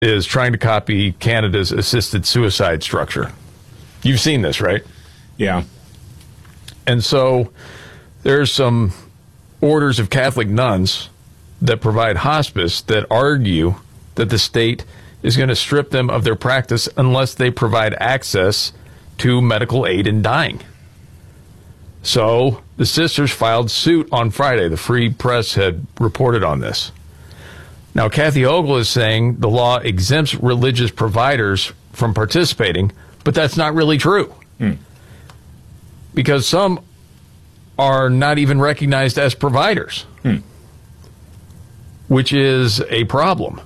is trying to copy Canada's assisted suicide structure. You've seen this, right? Yeah. And so there's some orders of Catholic nuns that provide hospice that argue that the state is going to strip them of their practice unless they provide access to medical aid in dying. So the sisters filed suit on Friday. The Free Press had reported on this. Now, Kathy Hochul is saying the law exempts religious providers from participating, but that's not really true. Because some are not even recognized as providers, which is a problem.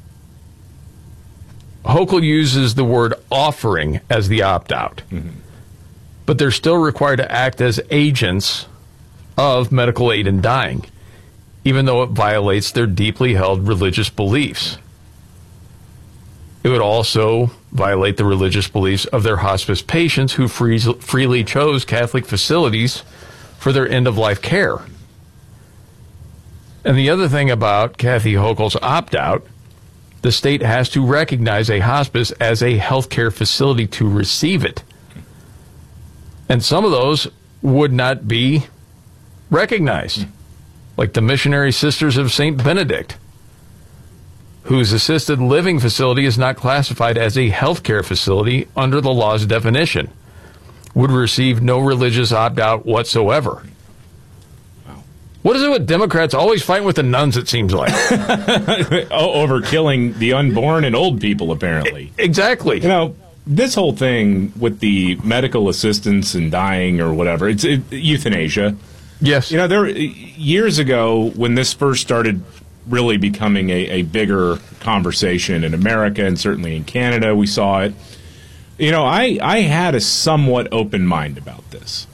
Hochul uses the word offering as the opt-out, but they're still required to act as agents of medical aid in dying, even though it violates their deeply held religious beliefs. It would also violate the religious beliefs of their hospice patients who freely chose Catholic facilities for their end-of-life care. And the other thing about Kathy Hochul's opt-out, the state has to recognize a hospice as a healthcare facility to receive it. And some of those would not be recognized, like the Missionary Sisters of St. Benedict, whose assisted living facility is not classified as a healthcare facility under the law's definition, would receive no religious opt-out whatsoever. What is it with Democrats always fighting with the nuns, it seems like? Over killing the unborn and old people, apparently. Exactly. You know, this whole thing with the medical assistance and dying or whatever, it's euthanasia. Yes. You know, years ago, when this first started really becoming a bigger conversation in America and certainly in Canada, we saw it. You know, I had a somewhat open mind about this.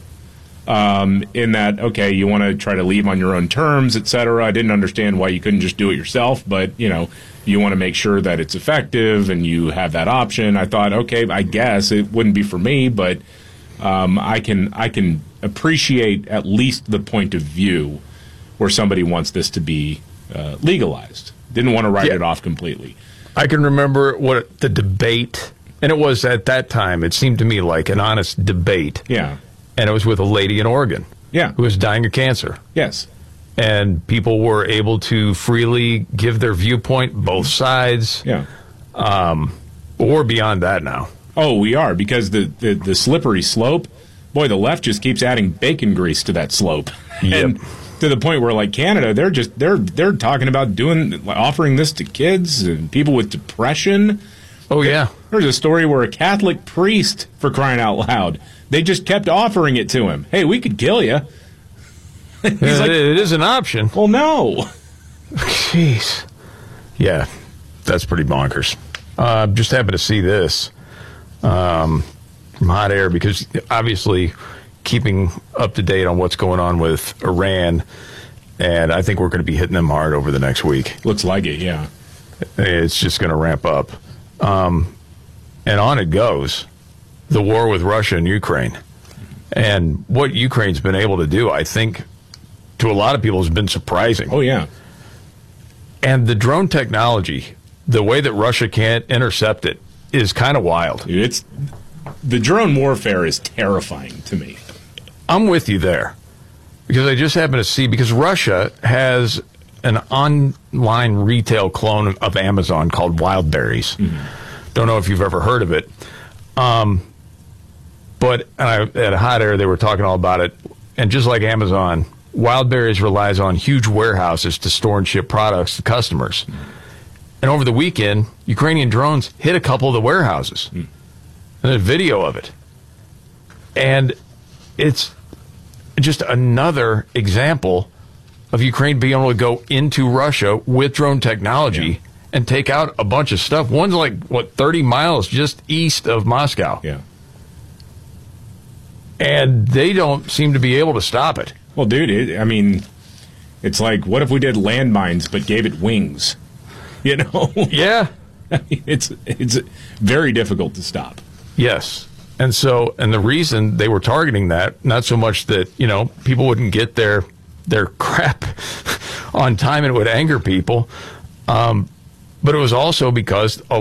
In that, okay, you want to try to leave on your own terms, et cetera. I didn't understand why you couldn't just do it yourself, but, you know, you want to make sure that it's effective and you have that option. I thought, okay, I guess it wouldn't be for me, but I can appreciate at least the point of view where somebody wants this to be legalized. Didn't want to write it off completely. I can remember what the debate, and it was at that time, it seemed to me like an honest debate. Yeah. And it was with a lady in Oregon who was dying of cancer. Yes. And people were able to freely give their viewpoint, both sides. Yeah. Or beyond that now. Oh, we are, because the slippery slope, boy, the left just keeps adding bacon grease to that slope. Yep. And to the point where, like Canada, they're talking about offering this to kids and people with depression. Oh, yeah. There's a story where a Catholic priest, for crying out loud, they just kept offering it to him. Hey, we could kill you. He's like, it is an option. Well, no. Jeez. Yeah, that's pretty bonkers. Just happened to see this from Hot Air, because obviously keeping up to date on what's going on with Iran, and I think we're going to be hitting them hard over the next week. Looks like it, yeah. It's just going to ramp up. And on it goes. The war with Russia and Ukraine. And what Ukraine's been able to do, I think, to a lot of people has been surprising. Oh, yeah. And the drone technology, the way that Russia can't intercept it, is kind of wild. The drone warfare is terrifying to me. I'm with you there. Because I just happen to see, because Russia has an online retail clone of Amazon called Wildberries. Don't know if you've ever heard of it. But at Hot Air, they were talking all about it. And just like Amazon, Wildberries relies on huge warehouses to store and ship products to customers. And over the weekend, Ukrainian drones hit a couple of the warehouses. And there's video of it. And it's just another example of Ukraine being able to go into Russia with drone technology and take out a bunch of stuff. One's like, 30 miles just east of Moscow. Yeah. And they don't seem to be able to stop it. Well, dude, it's like, what if we did landmines but gave it wings? You know? Yeah. It's very difficult to stop. Yes. And the reason they were targeting that, not so much that, people wouldn't get their crap on time and it would anger people, But it was also because a